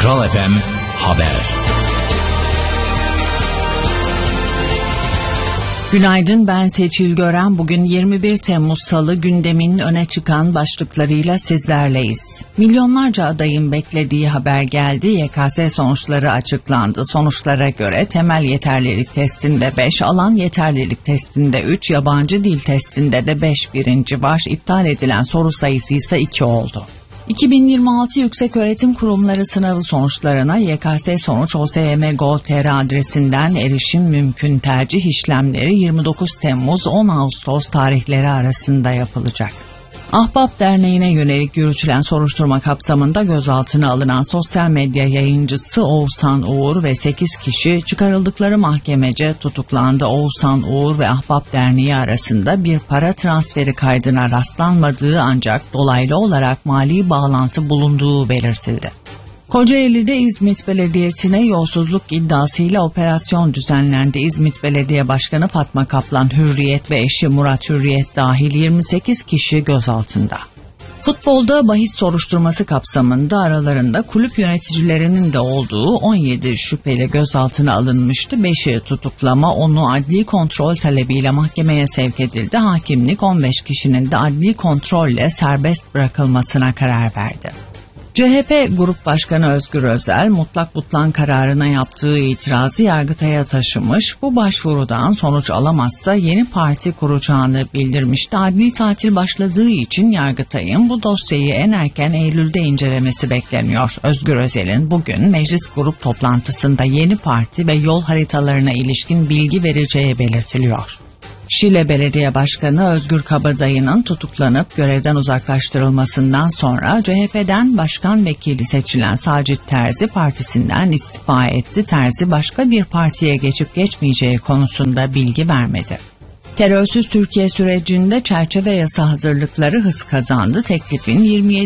Kral FM Haber. Günaydın, ben Seçil Gören. Bugün 21 Temmuz Salı, gündemin öne çıkan başlıklarıyla sizlerleyiz. Milyonlarca adayın beklediği haber geldi. YKS sonuçları açıklandı. Sonuçlara göre temel yeterlilik testinde 5, alan yeterlilik testinde 3, yabancı dil testinde de 5 birinci var. İptal edilen soru sayısı ise 2 oldu. 2026 Yükseköğretim Kurumları sınavı sonuçlarına YKS sonuç OSYM.gov.tr adresinden erişim mümkün. Tercih işlemleri 29 Temmuz 10 Ağustos tarihleri arasında yapılacak. Ahbap Derneği'ne yönelik yürütülen soruşturma kapsamında gözaltına alınan sosyal medya yayıncısı Oğuzhan Uğur ve 8 kişi çıkarıldıkları mahkemece tutuklandı. Oğuzhan Uğur ve Ahbap Derneği arasında bir para transferi kaydına rastlanmadığı ancak dolaylı olarak mali bağlantı bulunduğu belirtildi. Kocaeli'de İzmit Belediyesi'ne yolsuzluk iddiasıyla operasyon düzenlendi. İzmit Belediye Başkanı Fatma Kaplan Hürriyet ve eşi Murat Hürriyet dahil 28 kişi gözaltında. Futbolda bahis soruşturması kapsamında aralarında kulüp yöneticilerinin de olduğu 17 şüpheli gözaltına alınmıştı. 5'i tutuklama, 10'u adli kontrol talebiyle mahkemeye sevk edildi. Hakimlik 15 kişinin de adli kontrolle serbest bırakılmasına karar verdi. CHP Grup Başkanı Özgür Özel, mutlak butlan kararına yaptığı itirazı Yargıtay'a taşımış. Bu başvurudan sonuç alamazsa yeni parti kuracağını bildirmişti. Adli tatil başladığı için Yargıtay'ın bu dosyayı en erken Eylül'de incelemesi bekleniyor. Özgür Özel'in bugün meclis grup toplantısında yeni parti ve yol haritalarına ilişkin bilgi vereceği belirtiliyor. Şile Belediye Başkanı Özgür Kabadayı'nın tutuklanıp görevden uzaklaştırılmasından sonra CHP'den başkan vekili seçilen Sacit Terzi partisinden istifa etti. Terzi başka bir partiye geçip geçmeyeceği konusunda bilgi vermedi. Terörsüz Türkiye sürecinde çerçeve yasa hazırlıkları hız kazandı. Teklifin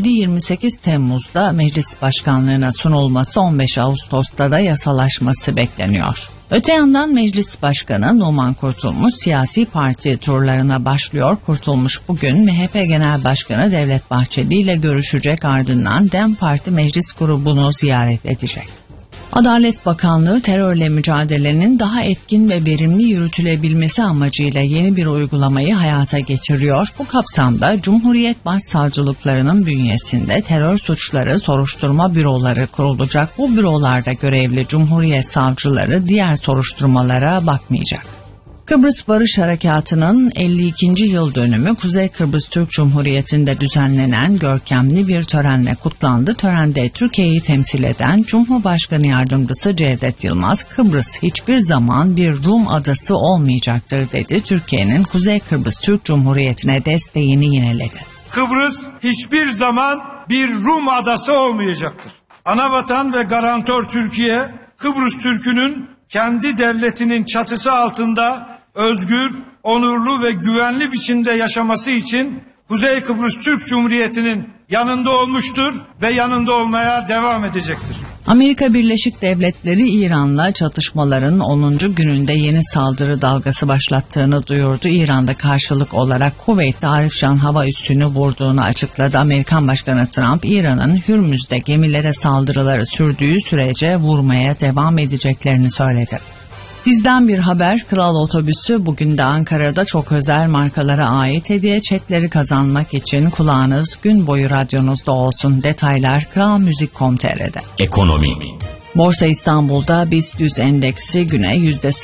27-28 Temmuz'da meclis başkanlığına sunulması, 15 Ağustos'ta da yasalaşması bekleniyor. Öte yandan Meclis Başkanı Numan Kurtulmuş siyasi parti turlarına başlıyor. Kurtulmuş bugün MHP Genel Başkanı Devlet Bahçeli ile görüşecek, ardından DEM Parti Meclis grubunu ziyaret edecek. Adalet Bakanlığı terörle mücadelenin daha etkin ve verimli yürütülebilmesi amacıyla yeni bir uygulamayı hayata geçiriyor. Bu kapsamda Cumhuriyet Başsavcılıklarının bünyesinde terör suçları soruşturma büroları kurulacak. Bu bürolarda görevli Cumhuriyet savcıları diğer soruşturmalara bakmayacak. Kıbrıs Barış Harekatı'nın 52. yıl dönümü Kuzey Kıbrıs Türk Cumhuriyeti'nde düzenlenen görkemli bir törenle kutlandı. Törende Türkiye'yi temsil eden Cumhurbaşkanı Yardımcısı Cevdet Yılmaz, Kıbrıs hiçbir zaman bir Rum adası olmayacaktır dedi. Türkiye'nin Kuzey Kıbrıs Türk Cumhuriyeti'ne desteğini yineledi. Kıbrıs hiçbir zaman bir Rum adası olmayacaktır. Anavatan ve garantör Türkiye, Kıbrıs Türk'ünün kendi devletinin çatısı altında özgür, onurlu ve güvenli biçimde yaşaması için Kuzey Kıbrıs Türk Cumhuriyeti'nin yanında olmuştur ve yanında olmaya devam edecektir. Amerika Birleşik Devletleri İran'la çatışmaların 10. gününde yeni saldırı dalgası başlattığını duyurdu. İran'da karşılık olarak Kuveyt'te Arifşan hava üssünü vurduğunu açıkladı. Amerikan Başkanı Trump, İran'ın Hürmüz'de gemilere saldırıları sürdüğü sürece vurmaya devam edeceklerini söyledi. Bizden bir haber, Kral Otobüsü bugün de Ankara'da çok özel markalara ait hediye çekleri kazanmak için kulağınız gün boyu radyonuzda olsun. Detaylar kralmuzik.com.tr'de. Ekonomi. Borsa İstanbul'da BIST 100 endeksi güne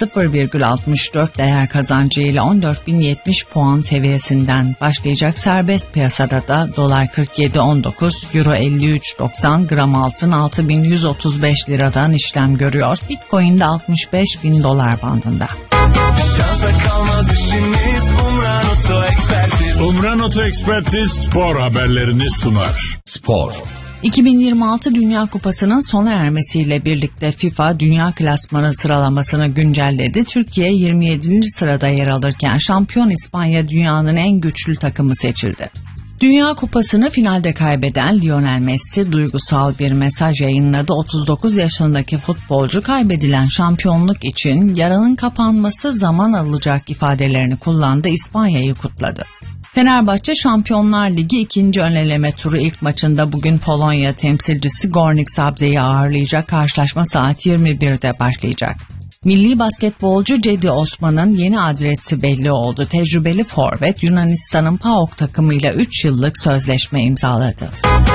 %0,64 değer kazancıyla 14.070 puan seviyesinden başlayacak. Serbest piyasada da dolar 47.19, euro 53.90, gram altın 6.135 liradan işlem görüyor. Bitcoin de 65.000 dolar bandında. Şansa kalmaz işimiz, Umran Oto Ekspertiz. Umran Oto Ekspertiz spor haberlerini sunar. Spor. 2026 Dünya Kupası'nın sona ermesiyle birlikte FIFA Dünya Klasmanı sıralamasını güncelledi. Türkiye 27. sırada yer alırken şampiyon İspanya dünyanın en güçlü takımı seçildi. Dünya Kupası'nı finalde kaybeden Lionel Messi duygusal bir mesaj yayınladı. 39 yaşındaki futbolcu kaybedilen şampiyonluk için yaranın kapanması zaman alacak ifadelerini kullandı. İspanya'yı kutladı. Fenerbahçe Şampiyonlar Ligi 2. öneleme turu ilk maçında bugün Polonya temsilcisi Gornik Zabrze'yi ağırlayacak. Karşılaşma saat 21'de başlayacak. Milli basketbolcu Cedi Osman'ın yeni adresi belli oldu. Tecrübeli forvet Yunanistan'ın PAOK takımıyla 3 yıllık sözleşme imzaladı.